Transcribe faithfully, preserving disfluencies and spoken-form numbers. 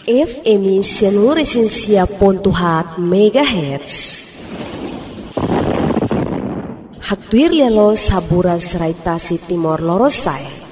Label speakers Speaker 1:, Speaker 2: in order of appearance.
Speaker 1: F M Sianuresinsia pontuhat megahertz. Haktuir lialo saburas raitasi Timor Lorosai.